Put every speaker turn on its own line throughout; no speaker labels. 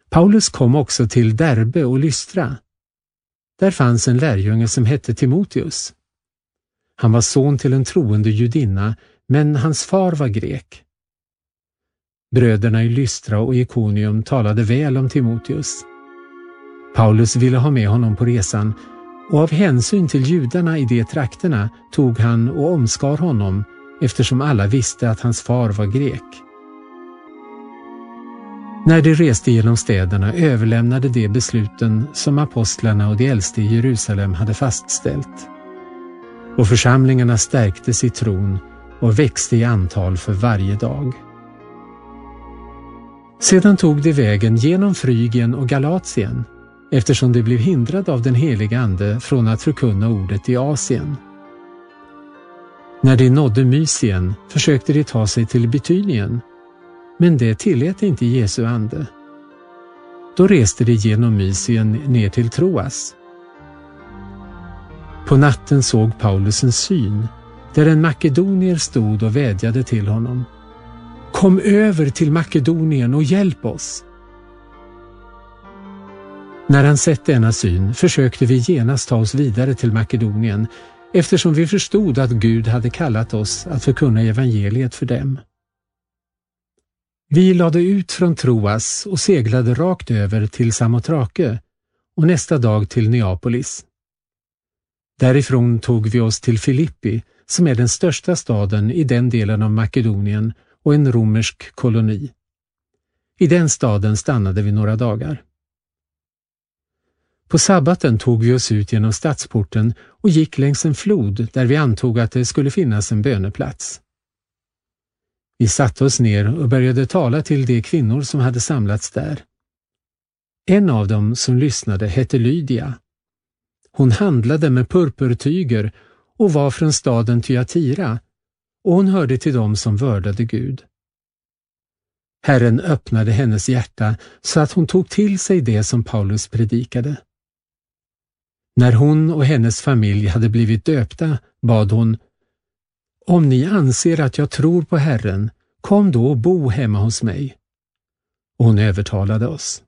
Paulus kom också till Derbe och Lystra. Där fanns en lärjunge som hette Timoteus. Han var son till en troende judinna, men hans far var grek. Bröderna i Lystra och Ikonium talade väl om Timoteus. Paulus ville ha med honom på resan, och av hänsyn till judarna i de trakterna tog han och omskar honom, eftersom alla visste att hans far var grek. När de reste genom städerna överlämnade de besluten som apostlarna och de äldste i Jerusalem hade fastställt. Och församlingarna stärktes i tron och växte i antal för varje dag. Sedan tog de vägen genom Frygien och Galatien, eftersom de blev hindrade av den heliga ande från att förkunna ordet i Asien. När de nådde Mysien försökte de ta sig till Bitynien, men det tillät inte Jesu ande. Då reste de genom Mysien ner till Troas. På natten såg Paulus en syn, där en makedonier stod och vädjade till honom. Kom över till Makedonien och hjälp oss. När han sett denna syn försökte vi genast ta oss vidare till Makedonien, eftersom vi förstod att Gud hade kallat oss att förkunna evangeliet för dem. Vi lade ut från Troas och seglade rakt över till Samotrake och nästa dag till Neapolis. Därifrån tog vi oss till Filippi, som är den största staden i den delen av Makedonien och en romersk koloni. I den staden stannade vi några dagar. På sabbaten tog vi oss ut genom stadsporten och gick längs en flod där vi antog att det skulle finnas en böneplats. Vi satte oss ner och började tala till de kvinnor som hade samlats där. En av dem som lyssnade hette Lydia. Hon handlade med purpurtyger och var från staden Thyatira, och hon hörde till dem som vördade Gud. Herren öppnade hennes hjärta så att hon tog till sig det som Paulus predikade. När hon och hennes familj hade blivit döpta bad hon: Om ni anser att jag tror på Herren, kom då och bo hemma hos mig. Och hon övertalade oss.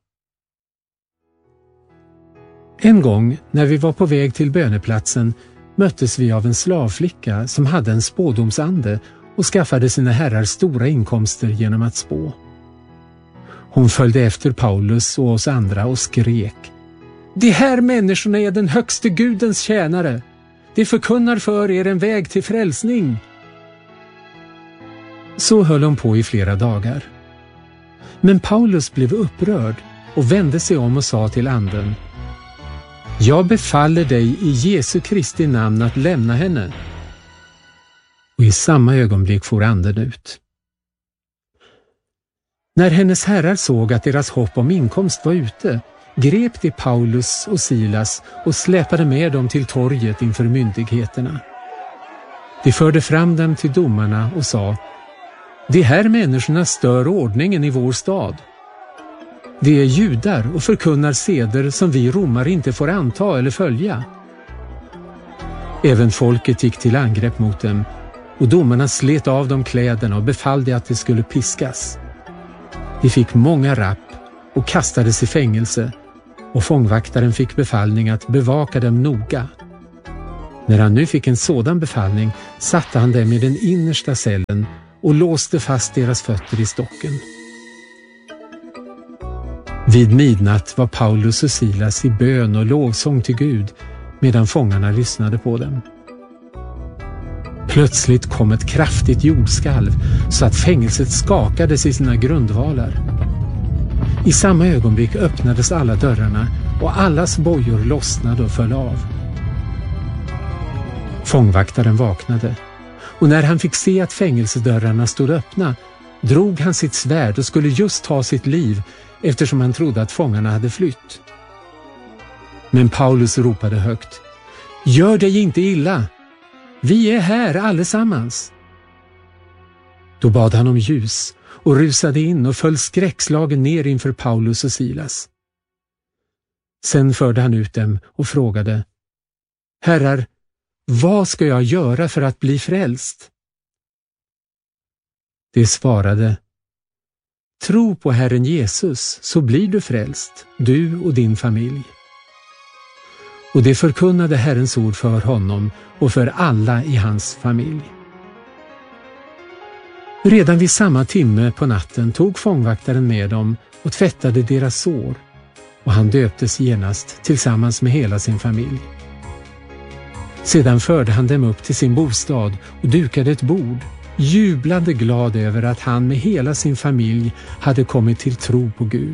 En gång när vi var på väg till böneplatsen möttes vi av en slavflicka som hade en spådomsande och skaffade sina herrar stora inkomster genom att spå. Hon följde efter Paulus och oss andra och skrek: De här människorna är den högste Gudens tjänare. De förkunnar för er en väg till frälsning. Så höll hon på i flera dagar. Men Paulus blev upprörd och vände sig om och sa till anden: Jag befaller dig i Jesu Kristi namn att lämna henne. Och i samma ögonblick for anden ut. När hennes herrar såg att deras hopp om inkomst var ute, grep de Paulus och Silas och släpade med dem till torget inför myndigheterna. De förde fram dem till domarna och sa: De här människorna stör ordningen i vår stad. De är judar och förkunnar seder som vi romare inte får anta eller följa. Även folket gick till angrepp mot dem, och domarna slet av dem kläderna och befallde att de skulle piskas. De fick många rapp och kastades i fängelse, och fångvaktaren fick befallning att bevaka dem noga. När han nu fick en sådan befallning satte han dem i den innersta cellen och låste fast deras fötter i stocken. Vid midnatt var Paulus och Silas i bön och lovsång till Gud medan fångarna lyssnade på dem. Plötsligt kom ett kraftigt jordskalv så att fängelset skakades i sina grundvalar. I samma ögonblick öppnades alla dörrarna och allas bojor lossnade och föll av. Fångvaktaren vaknade, och när han fick se att fängelsedörrarna stod öppna drog han sitt svärd och skulle just ta sitt liv, eftersom han trodde att fångarna hade flytt. Men Paulus ropade högt: Gör dig inte illa! Vi är här allesammans! Då bad han om ljus och rusade in och föll skräckslagen ner inför Paulus och Silas. Sen förde han ut dem och frågade: Herrar, vad ska jag göra för att bli frälst? De svarade: Tro på Herren Jesus så blir du frälst, du och din familj. Och det förkunnade Herrens ord för honom och för alla i hans familj. Redan vid samma timme på natten tog fångvaktaren med dem och tvättade deras sår, och han döptes genast tillsammans med hela sin familj. Sedan förde han dem upp till sin bostad och dukade ett bord, jublande glad över att han med hela sin familj hade kommit till tro på Gud.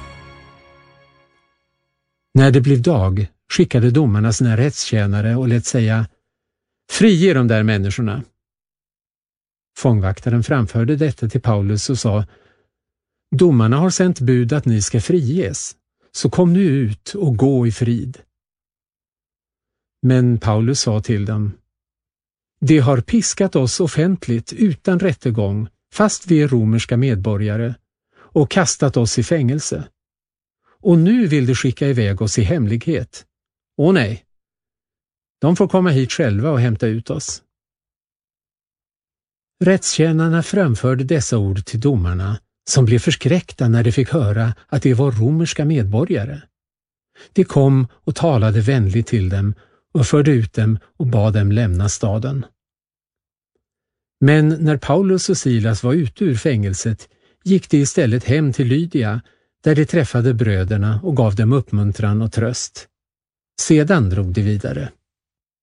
När det blev dag skickade domarna sina rättstjänare och lät säga: frige de där människorna. Fångvaktaren framförde detta till Paulus och sa: domarna har sänt bud att ni ska friges, så kom nu ut och gå i frid. Men Paulus sa till dem: de har piskat oss offentligt utan rättegång, fast vi är romerska medborgare, och kastat oss i fängelse. Och nu vill de skicka iväg oss i hemlighet. Åh nej, de får komma hit själva och hämta ut oss. Rättstjänarna framförde dessa ord till domarna, som blev förskräckta när de fick höra att de var romerska medborgare. De kom och talade vänligt till dem och förde ut dem och bad dem lämna staden. Men när Paulus och Silas var ute ur fängelset gick de istället hem till Lydia, där de träffade bröderna och gav dem uppmuntran och tröst. Sedan drog de vidare.